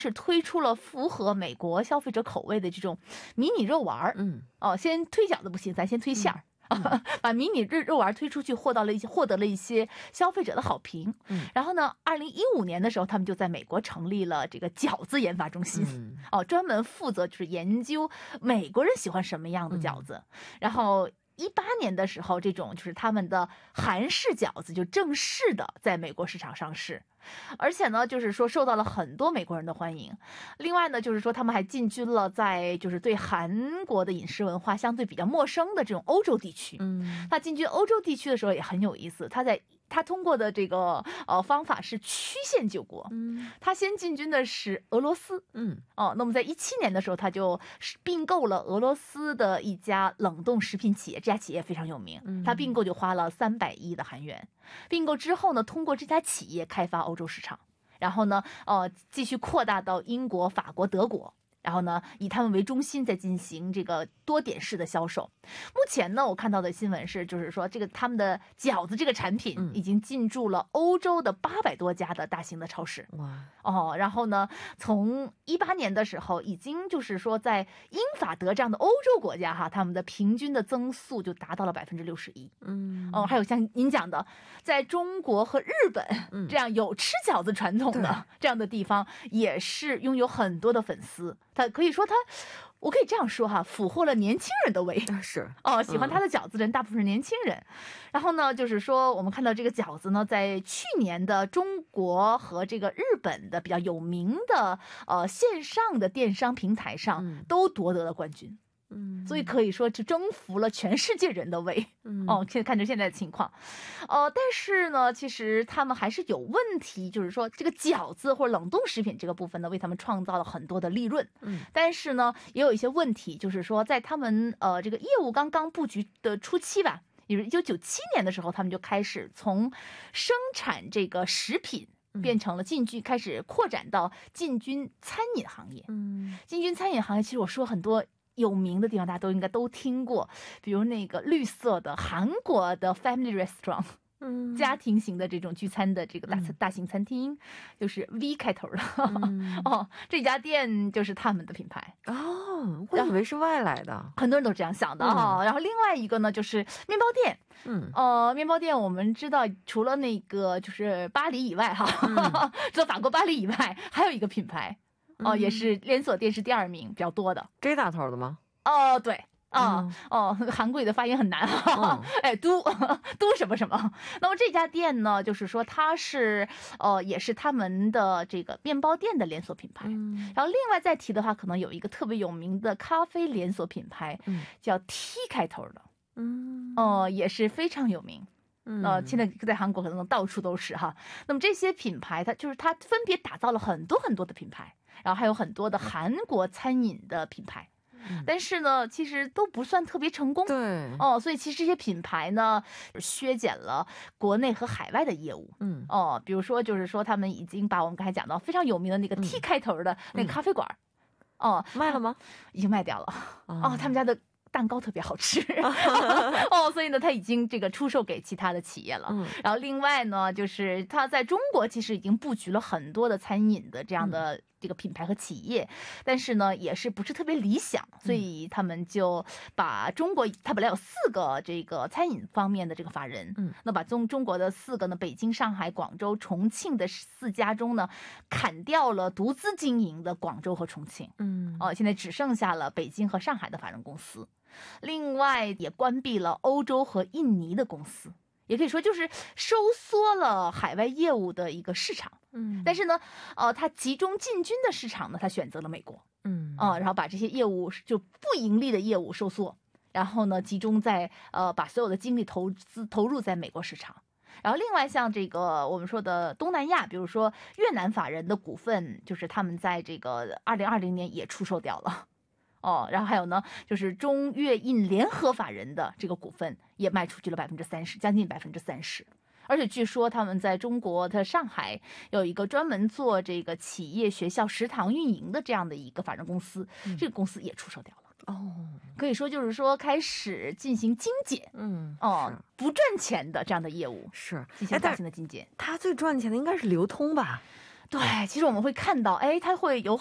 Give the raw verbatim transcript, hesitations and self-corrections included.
是推出了符合美国消费者口味的这种迷你肉丸。 嗯， 哦，先推饺子不行，咱先推馅儿。嗯把迷你肉肉丸推出去，获到了一些获得了一些消费者的好评。 嗯， 然后呢，二零一五年的时候，他们就在美国成立了这个饺子研发中心。 嗯、 哦，专门负责就是研究美国人喜欢什么样的饺子。嗯、然后一八年的时候，这种就是他们的韩式饺子就正式的在美国市场上市。而且呢，就是说受到了很多美国人的欢迎。另外呢，就是说他们还进军了在就是对韩国的饮食文化相对比较陌生的这种欧洲地区。 嗯， 他进军欧洲地区的时候也很有意思，他在他通过的这个呃方法是曲线救国。 嗯， 他先进军的是俄罗斯。 嗯， 哦，那么在一七年的时候，他就并购了俄罗斯的一家冷冻食品企业，这家企业非常有名。 嗯， 他并购就花了三百亿的韩元。并购之后呢，通过这家企业开发欧洲市场，然后呢，呃，继续扩大到英国、法国、德国。然后呢，以他们为中心，在进行这个多点式的销售。目前呢，我看到的新闻是，就是说这个他们的饺子这个产品已经进驻了欧洲的八百多家的大型的超市。 哇， 哦，然后呢，从一八年的时候，已经就是说在英法德这样的欧洲国家哈，他们的平均的增速就达到了百分之六十一。 嗯， 哦，还有像您讲的，在中国和日本这样有吃饺子传统的、嗯、这样的地方，也是拥有很多的粉丝。他可以说他，我可以这样说哈，俘获了年轻人的胃。 是哦，喜欢他的饺子人大部分是年轻人。嗯、然后呢，就是说我们看到这个饺子呢，在去年的中国和这个日本的比较有名的呃线上的电商平台上都夺得了冠军。嗯，所以可以说是征服了全世界人的胃。嗯，哦，现在看着现在的情况，呃，但是呢，其实他们还是有问题，就是说这个饺子或者冷冻食品这个部分呢，为他们创造了很多的利润。嗯，但是呢，也有一些问题，就是说在他们呃这个业务刚刚布局的初期吧，也就是一九九七年的时候，他们就开始从生产这个食品。变成了进军，开始扩展到进军餐饮行业。嗯，进军餐饮行业，其实我说很多有名的地方，大家都应该都听过，比如那个绿色的韩国的 Family Restaurant， 嗯，家庭型的这种聚餐的这个大、嗯、大型餐厅，就是 V 开头的。嗯、哦，这家店就是他们的品牌。 哦，我以为是外来的， 很多人都这样想的哈、哦嗯。然后另外一个呢，就是面包店。嗯，呃，面包店我们知道，除了那个就是巴黎以外哈，嗯、除了法国巴黎以外，还有一个品牌，哦、呃嗯，也是连锁店是第二名比较多的。 这大头的吗？ 哦，对。啊、嗯、哦，韩国语的发音很难哈、嗯，哎，都都什么什么。那么这家店呢，就是说它是呃，也是他们的这个面包店的连锁品牌。嗯，然后另外再提的话，可能有一个特别有名的咖啡连锁品牌，嗯，叫 T 开头的。嗯，哦、呃，也是非常有名。嗯，呃，现在在韩国可能到处都是哈。那么这些品牌，它就是它分别打造了很多很多的品牌，然后还有很多的韩国餐饮的品牌。但是呢，其实都不算特别成功。 对， 哦，所以其实这些品牌呢，削减了国内和海外的业务。嗯，哦，比如说就是说，他们已经把我们刚才讲到非常有名的那个 T 开头的那个咖啡馆，嗯、哦， 卖了吗？ 已经卖掉了。哦，他们家的蛋糕特别好吃。哦，所以呢，他已经这个出售给其他的企业了。嗯，然后另外呢，就是他在中国其实已经布局了很多的餐饮的这样的、嗯。这个品牌和企业，但是呢，也是不是特别理想，所以他们就把中国，他本来有四个这个餐饮方面的这个法人，嗯，那把中中国的四个呢，北京、上海、广州、重庆的四家中呢，砍掉了独资经营的广州和重庆，嗯，哦，现在只剩下了北京和上海的法人公司，另外也关闭了欧洲和印尼的公司。也可以说就是收缩了海外业务的一个市场，嗯，但是呢，呃，它集中进军的市场呢，它选择了美国，嗯，啊、呃，然后把这些业务就不盈利的业务收缩，然后呢，集中在呃把所有的精力投资投入在美国市场。然后另外像这个我们说的东南亚，比如说越南法人的股份，就是他们在这个二零二零年也出售掉了。哦，然后还有呢，就是中越印联合法人的这个股份也卖出去了百分之三十，将近百分之三十。而且据说他们在中国的上海有一个专门做这个企业、学校、食堂运营的这样的一个法人公司，嗯、这个公司也出售掉了。哦，可以说就是说开始进行精简，嗯，哦，不赚钱的这样的业务是进行大型的精简。 它最赚钱的应该是流通吧？ 对，其实我们会看到，哎，它会有